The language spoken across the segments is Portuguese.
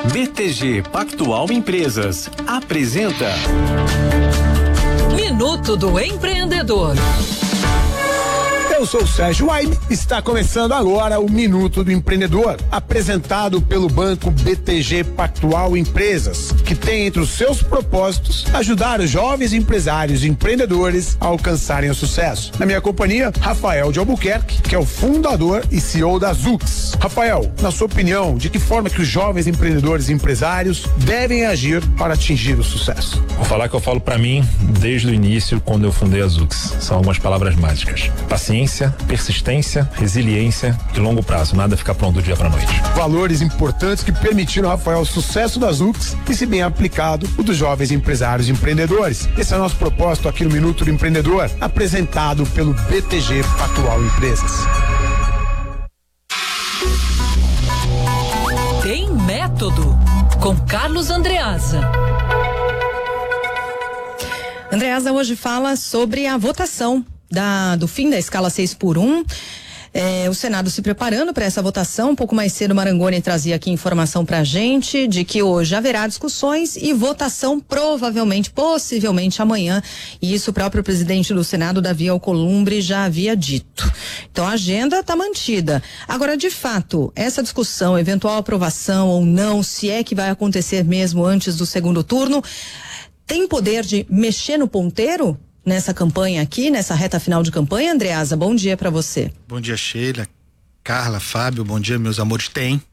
BTG Pactual Empresas apresenta Minuto do Empreendedor. Eu sou o Sérgio Waime, está começando agora o Minuto do Empreendedor, apresentado pelo Banco BTG Pactual Empresas, que tem entre os seus propósitos ajudar os jovens empresários e empreendedores a alcançarem o sucesso. Na minha companhia, Rafael de Albuquerque, que é o fundador e CEO da Zux. Rafael, na sua opinião, de que forma que os jovens empreendedores e empresários devem agir para atingir o sucesso? Vou falar que eu falo para mim desde o início, quando eu fundei a Zux. São algumas palavras mágicas: paciência, persistência, resiliência e longo prazo. Nada fica pronto do dia para noite. Valores importantes que permitiram, Rafael, o sucesso da Zux e, se bem aplicado, o dos jovens empresários e empreendedores. Esse é o nosso propósito aqui no Minuto do Empreendedor, apresentado pelo BTG Pactual Empresas. Tem Método, com Carlos Andreasa. Andreasa hoje fala sobre a votação do fim da escala 6x1. O Senado se preparando para essa votação. Um pouco mais cedo, Marangoni trazia aqui informação pra gente de que hoje haverá discussões e votação possivelmente amanhã. E isso o próprio presidente do Senado, Davi Alcolumbre, já havia dito. Então a agenda está mantida. Agora, de fato, essa discussão, eventual aprovação ou não, se é que vai acontecer mesmo antes do segundo turno, tem poder de mexer no ponteiro nessa campanha aqui, nessa reta final de campanha? Andreasa, bom dia para você. Bom dia, Sheila, Carla, Fábio, bom dia, meus amores.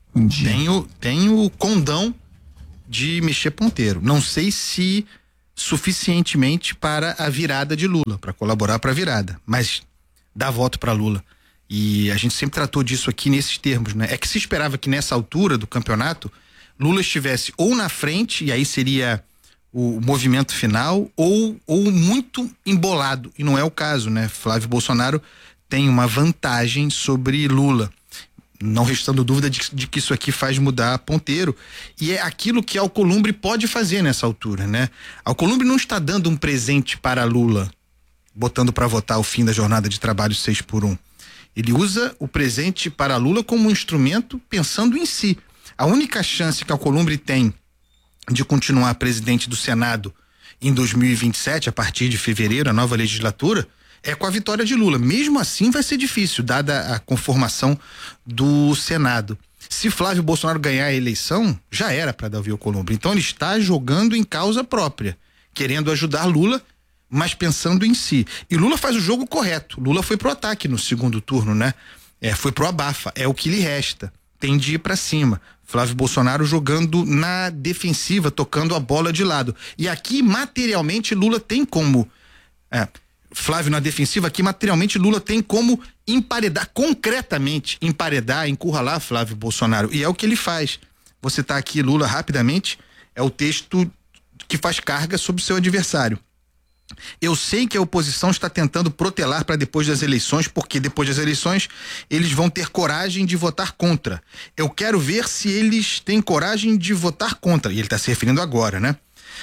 Tenho o condão de mexer ponteiro. Não sei se suficientemente para a virada de Lula, para colaborar para a virada, mas dá voto para Lula. E a gente sempre tratou disso aqui nesses termos, né? É que se esperava que nessa altura do campeonato Lula estivesse ou na frente, e aí seria o movimento final, ou muito embolado, e não é o caso, né? Flávio Bolsonaro tem uma vantagem sobre Lula, não restando dúvida de que isso aqui faz mudar ponteiro, e é aquilo que Alcolumbre pode fazer nessa altura, né? Alcolumbre não está dando um presente para Lula, botando para votar o fim da jornada de trabalho 6x1. Ele usa o presente para Lula como um instrumento pensando em si. A única chance que Alcolumbre tem de continuar presidente do Senado em 2027, a partir de fevereiro, a nova legislatura, é com a vitória de Lula. Mesmo assim vai ser difícil, dada a conformação do Senado. Se Flávio Bolsonaro ganhar a eleição, já era para Davi Alcolumbre. Então ele está jogando em causa própria, querendo ajudar Lula, mas pensando em si. E Lula faz o jogo correto. Lula foi pro ataque no segundo turno, né? Foi pro abafa, é o que lhe resta. Tem de ir pra cima. Flávio Bolsonaro jogando na defensiva, tocando a bola de lado. E aqui, materialmente, Lula tem como... Flávio na defensiva, aqui, materialmente, Lula tem como emparedar, concretamente, encurralar Flávio Bolsonaro. E é o que ele faz. Você tá aqui, Lula, rapidamente, é o texto que faz carga sobre o seu adversário. Eu sei que a oposição está tentando protelar para depois das eleições, porque depois das eleições eles vão ter coragem de votar contra. Eu quero ver se eles têm coragem de votar contra. E ele está se referindo agora, né?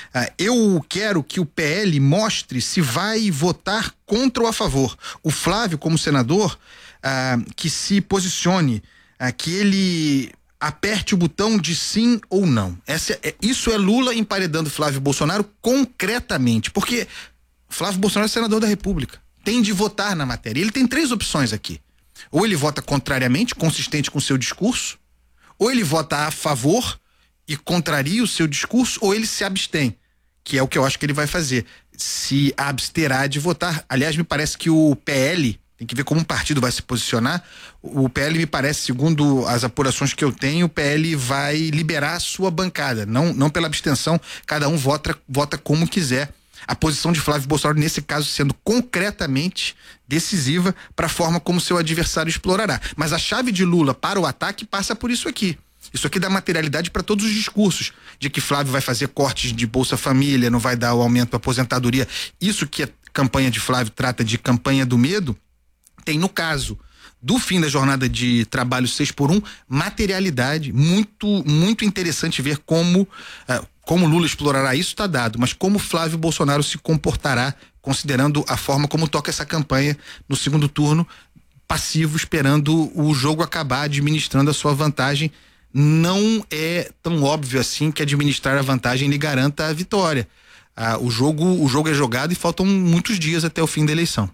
Eu quero que o PL mostre se vai votar contra ou a favor. O Flávio, como senador, que se posicione, que ele aperte o botão de sim ou não. Isso é Lula emparedando Flávio Bolsonaro concretamente, porque Flávio Bolsonaro é senador da República, tem de votar na matéria. Ele tem 3 opções aqui: ou ele vota contrariamente, consistente com o seu discurso, ou ele vota a favor e contraria o seu discurso, ou ele se abstém, que é o que eu acho que ele vai fazer, se absterá de votar. Aliás, me parece que o PL, tem que ver como um partido vai se posicionar. O PL, me parece, segundo as apurações que eu tenho, o PL vai liberar a sua bancada, não pela abstenção, cada um vota como quiser. A posição de Flávio Bolsonaro, nesse caso, sendo concretamente decisiva para a forma como seu adversário explorará. Mas a chave de Lula para o ataque passa por isso aqui. Isso aqui dá materialidade para todos os discursos de que Flávio vai fazer cortes de Bolsa Família, não vai dar o aumento da aposentadoria. Isso que a campanha de Flávio trata de campanha do medo, tem no caso do fim da jornada de trabalho 6x1, materialidade. Muito interessante ver como Lula explorará isso, está dado, mas como Flávio Bolsonaro se comportará, considerando a forma como toca essa campanha no segundo turno, passivo, esperando o jogo acabar, administrando a sua vantagem não é tão óbvio assim que administrar a vantagem lhe garanta a vitória. O jogo é jogado e faltam muitos dias até o fim da eleição.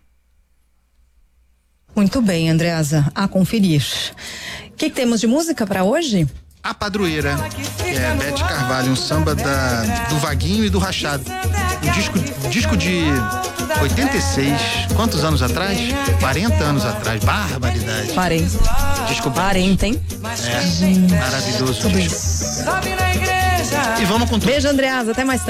Muito bem, Andreasa, a conferir. O que temos de música para hoje? A Padroeira, Beth Carvalho, um samba do Vaguinho e do Rachado. Um disco de 86, quantos anos atrás? 40 anos atrás, barbaridade. 40. Disco 40, hein? Maravilhoso disco. E vamos com tudo. Beijo, Andreasa, até mais tarde.